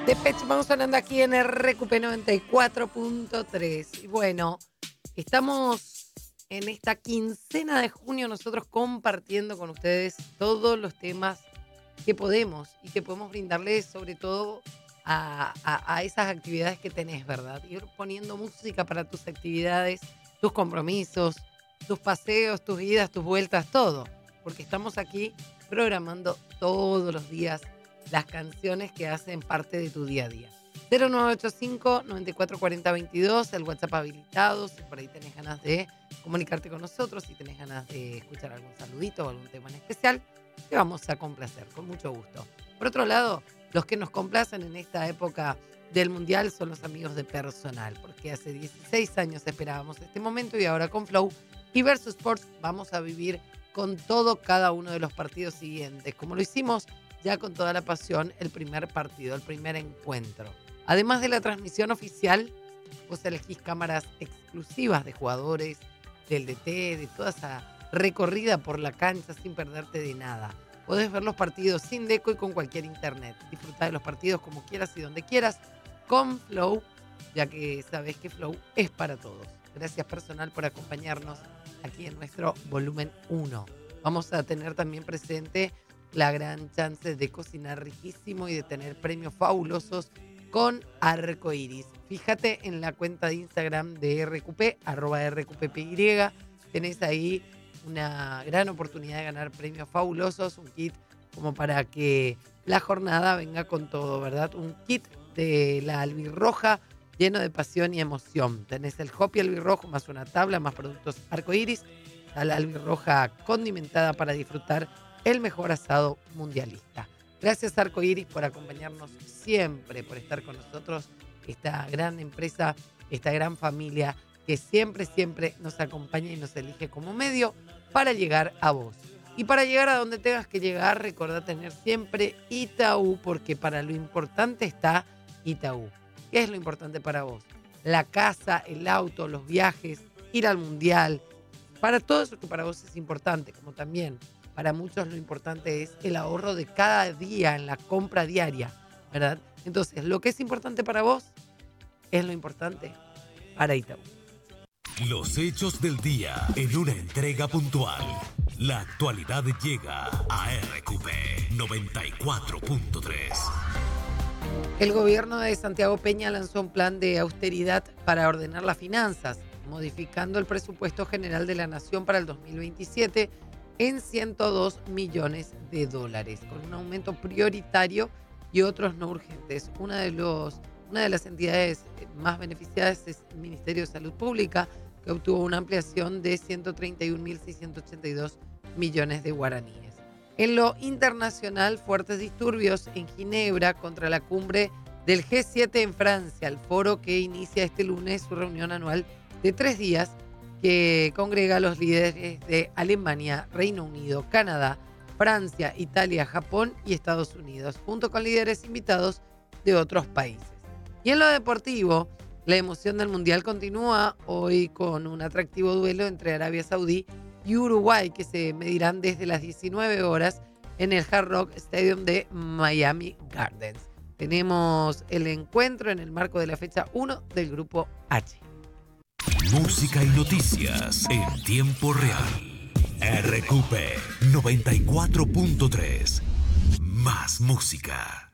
Depeche Mode sonando aquí en RQP 94.3. Y bueno, estamos en esta quincena de junio nosotros compartiendo con ustedes todos los temas que podemos y que podemos brindarles sobre todo a esas actividades que tenés, ¿verdad? Ir poniendo música para tus actividades, tus compromisos, tus paseos, tus idas, tus vueltas, todo. Porque estamos aquí programando todos los días las canciones que hacen parte de tu día a día. 0985-944022, el WhatsApp habilitado, si por ahí tenés ganas de comunicarte con nosotros, si tenés ganas de escuchar algún saludito o algún tema en especial, te vamos a complacer, con mucho gusto. Por otro lado, los que nos complacen en esta época del Mundial son los amigos de Personal, porque hace 16 años esperábamos este momento y ahora con Flow y Versus Sports vamos a vivir con todo cada uno de los partidos siguientes, como lo hicimos ya con toda la pasión el primer partido, el primer encuentro. Además de la transmisión oficial, vos elegís cámaras exclusivas de jugadores, del DT, de toda esa recorrida por la cancha sin perderte de nada. Podés ver los partidos sin deco y con cualquier internet. Disfrutá de los partidos como quieras y donde quieras con Flow, ya que sabés que Flow es para todos. Gracias Personal por acompañarnos aquí en nuestro volumen 1. Vamos a tener también presente la gran chance de cocinar riquísimo y de tener premios fabulosos con Arcoiris. Fíjate en la cuenta de Instagram de RQP, @RQPPY. Tenés ahí una gran oportunidad de ganar premios fabulosos, un kit como para que la jornada venga con todo, ¿verdad? Un kit de la albirroja lleno de pasión y emoción. Tenés el hopi albirrojo más una tabla más productos Arcoiris, a la albirroja condimentada para disfrutar el mejor asado mundialista. Gracias Arcoiris por acompañarnos siempre, por estar con nosotros, esta gran empresa, esta gran familia que siempre, siempre nos acompaña y nos elige como medio para llegar a vos. Y para llegar a donde tengas que llegar, recordá tener siempre Itaú, porque para lo importante está Itaú. ¿Qué es lo importante para vos? La casa, el auto, los viajes, ir al mundial. Para todo eso que para vos es importante, como también para muchos lo importante es el ahorro de cada día en la compra diaria, ¿verdad? Entonces, lo que es importante para vos es lo importante para Itaú. Los hechos del día en una entrega puntual. La actualidad llega a RQP 94.3. El gobierno de Santiago Peña lanzó un plan de austeridad para ordenar las finanzas, modificando el presupuesto general de la Nación para el 2027 en $102 millones, con un aumento prioritario y otros no urgentes. Una de las entidades más beneficiadas es el Ministerio de Salud Pública, que obtuvo una ampliación de 131.682 millones de guaraníes. En lo internacional, fuertes disturbios en Ginebra contra la cumbre del G7 en Francia, el foro que inicia este lunes su reunión anual de 3 días que congrega a los líderes de Alemania, Reino Unido, Canadá, Francia, Italia, Japón y Estados Unidos, junto con líderes invitados de otros países. Y en lo deportivo, la emoción del Mundial continúa hoy con un atractivo duelo entre Arabia Saudí y Uruguay, que se medirán desde las 19 horas en el Hard Rock Stadium de Miami Gardens. Tenemos el encuentro en el marco de la fecha 1 del Grupo H. Música y noticias en tiempo real. RQP 94.3. Más música.